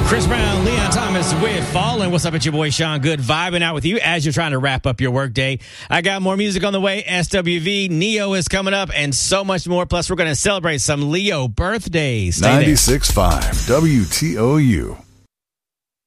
Chris Brown, Leon Thomas with Fallen. What's up, it's your boy Sean Good, vibing out with you as you're trying to wrap up your workday. I got more music on the way. SWV, Neo is coming up, and so much more. Plus, we're going to celebrate some Leo birthdays. 96.5 WTOU.